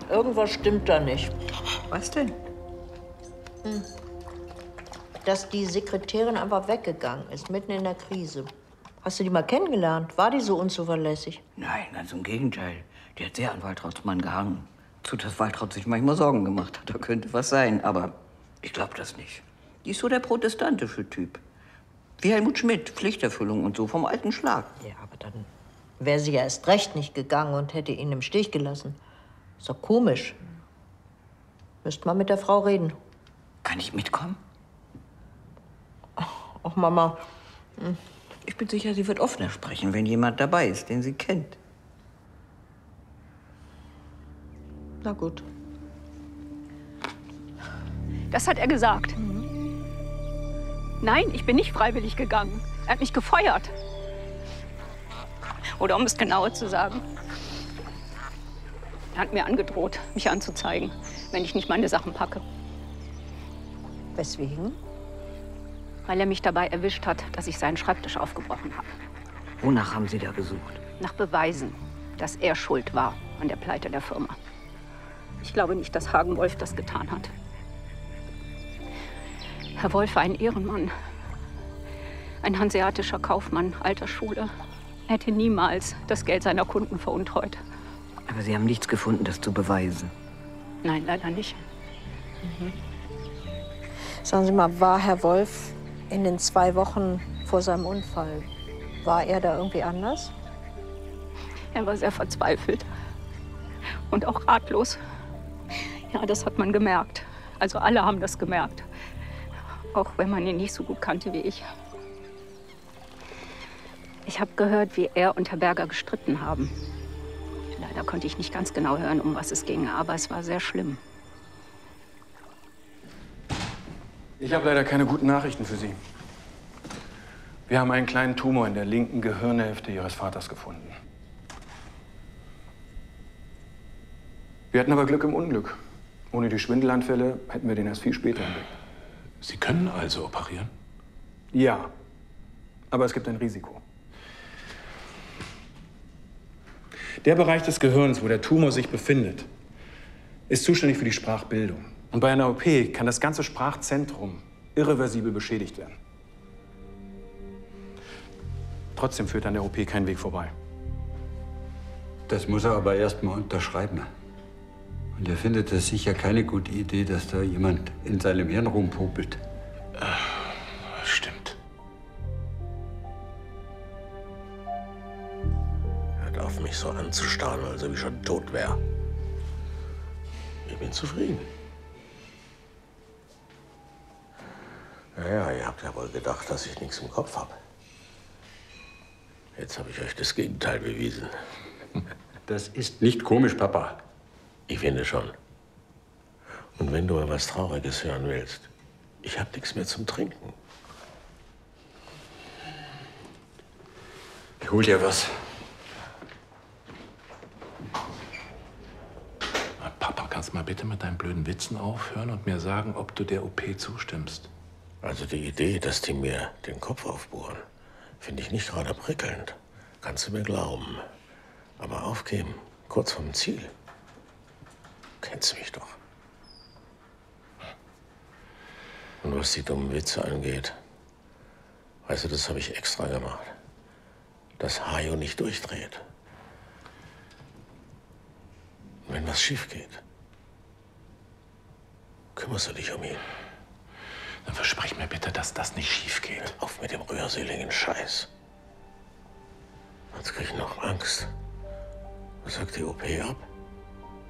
Irgendwas stimmt da nicht. Was denn? Dass die Sekretärin einfach weggegangen ist, mitten in der Krise. Hast du die mal kennengelernt? War die so unzuverlässig? Nein, ganz im Gegenteil. Die hat sehr an Waltrautsmann gehangen. So, dass Waltraud sich manchmal Sorgen gemacht hat. Da könnte was sein, aber ich glaube das nicht. Die ist so der protestantische Typ. Wie Helmut Schmidt, Pflichterfüllung und so, vom alten Schlag. Ja, aber dann wäre sie ja erst recht nicht gegangen und hätte ihn im Stich gelassen. Ist doch komisch. Müsst mal mit der Frau reden. Kann ich mitkommen? Ach, Mama. Ich bin sicher, sie wird offener sprechen, wenn jemand dabei ist, den sie kennt. Na gut. Das hat er gesagt. Nein, ich bin nicht freiwillig gegangen. Er hat mich gefeuert. Oder um es genauer zu sagen, er hat mir angedroht, mich anzuzeigen, wenn ich nicht meine Sachen packe. Weswegen? Weil er mich dabei erwischt hat, dass ich seinen Schreibtisch aufgebrochen habe. Wonach haben Sie da gesucht? Nach Beweisen, dass er schuld war an der Pleite der Firma. Ich glaube nicht, dass Hagen Wolf das getan hat. Herr Wolf war ein Ehrenmann. Ein hanseatischer Kaufmann alter Schule. Er hätte niemals das Geld seiner Kunden veruntreut. Aber Sie haben nichts gefunden, das zu beweisen. Nein, leider nicht. Sagen Sie mal, war Herr Wolf in den 2 Wochen vor seinem Unfall, war er da irgendwie anders? Er war sehr verzweifelt und auch ratlos. Ja, das hat man gemerkt. Also alle haben das gemerkt. Auch wenn man ihn nicht so gut kannte wie ich. Ich habe gehört, wie er und Herr Berger gestritten haben. Leider konnte ich nicht ganz genau hören, um was es ging, aber es war sehr schlimm. Ich habe leider keine guten Nachrichten für Sie. Wir haben einen kleinen Tumor in der linken Gehirnhälfte Ihres Vaters gefunden. Wir hatten aber Glück im Unglück. Ohne die Schwindelanfälle hätten wir den erst viel später entdeckt. Sie können also operieren? Ja, aber es gibt ein Risiko. Der Bereich des Gehirns, wo der Tumor sich befindet, ist zuständig für die Sprachbildung. Und bei einer OP kann das ganze Sprachzentrum irreversibel beschädigt werden. Trotzdem führt an der OP kein Weg vorbei. Das muss er aber erst mal unterschreiben. Und er findet es sicher keine gute Idee, dass da jemand in seinem Hirn rumpopelt. Stimmt. Hört auf, mich so anzustarren, als ob ich schon tot wäre. Ich bin zufrieden. Naja, ihr habt ja wohl gedacht, dass ich nichts im Kopf habe. Jetzt habe ich euch das Gegenteil bewiesen. Das ist nicht komisch, Papa. Ich finde schon. Und wenn du mal was Trauriges hören willst, ich habe nichts mehr zum Trinken. Ich hol dir was. Papa, kannst du mal bitte mit deinen blöden Witzen aufhören und mir sagen, ob du der OP zustimmst? Also die Idee, dass die mir den Kopf aufbohren, finde ich nicht gerade prickelnd. Kannst du mir glauben. Aber aufgeben, kurz vorm Ziel. Kennst mich doch. Und was die dummen Witze angeht, weißt du, das habe ich extra gemacht. Dass Hajo nicht durchdreht. Und wenn was schief geht, kümmerst du dich um ihn. Dann versprich mir bitte, dass das nicht schief geht. Hör auf mit dem rührseligen Scheiß. Sonst krieg ich noch Angst. Was sagt die OP ab?